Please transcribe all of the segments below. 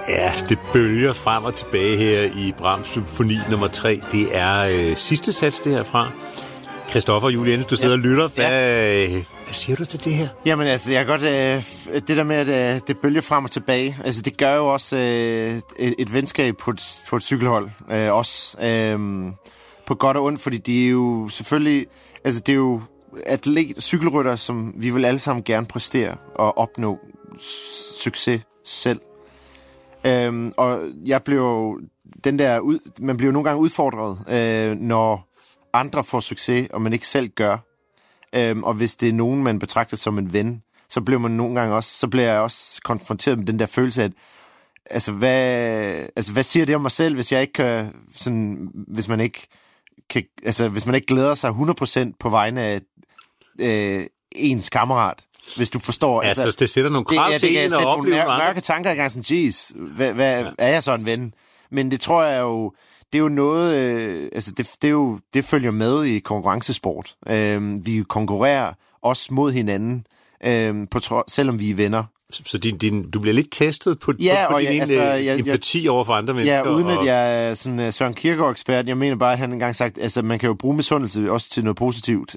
Ja, det bølger frem og tilbage her i Brahms symfoni nummer 3. Det er sidste sats, det herfra. Christoffer Julianus, du sidder og lytter. Hvad siger du til det her? Jamen altså, jeg kan godt... det der med, at det bølger frem og tilbage, altså det gør jo også et venskab på et cykelhold. Også på godt og ondt, fordi de er jo selvfølgelig... Altså det er jo cykelrytter, som vi vil alle sammen gerne præstere og opnå succes selv. Og jeg blev man bliver nogle gange udfordret, når andre får succes, og man ikke selv gør. Og hvis det er nogen, man betragter som en ven, så bliver man nogle gange også, så bliver jeg også konfronteret med den der følelse af, at hvad siger det om mig selv, hvis jeg ikke kan, sådan, hvis man ikke glæder sig 100% på vegne af ens kammerat. Hvis du forstår. Altså, det sætter nogle krav til en og oplever nogle mørke tanker i gang, sådan, jeez, hvad er jeg så en ven? Men det tror jeg jo, det er jo noget, det følger med i konkurrencesport. Vi konkurrerer også mod hinanden, selvom vi er venner. Så du bliver lidt testet på din empati over for andre mennesker? Ja, uden at jeg er sådan Søren Kierkegaard-ekspert. Jeg mener bare, at han engang sagt, altså man kan jo bruge misundelse også til noget positivt.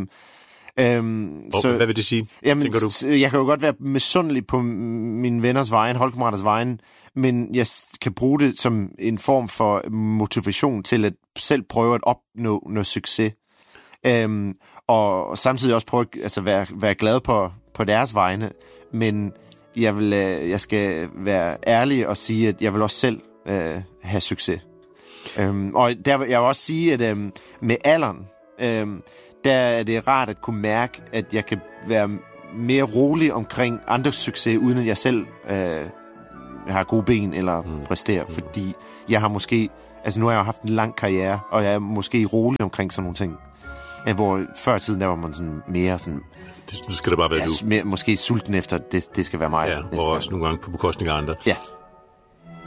Hvad vil det sige, tænker du? Jeg kan jo godt være misundelig på mine venners vejen, holdkammeraters vejen, men jeg kan bruge det som en form for motivation til at selv prøve at opnå noget succes. Og samtidig også prøve at være glad på deres vegne, men jeg skal være ærlig og sige, at jeg vil også selv have succes. Og jeg vil også sige, at med alderen, der er det rart at kunne mærke, at jeg kan være mere rolig omkring andres succes, uden at jeg selv har gode ben eller præsterer, fordi jeg har måske, altså nu har jeg haft en lang karriere, og jeg er måske rolig omkring sådan nogle ting. Hvor før i tiden, der var man sådan mere sådan... Nu skal det bare være måske sulten efter, det skal være mig. Ja, og også nogle gange på bekostning af andre. Ja.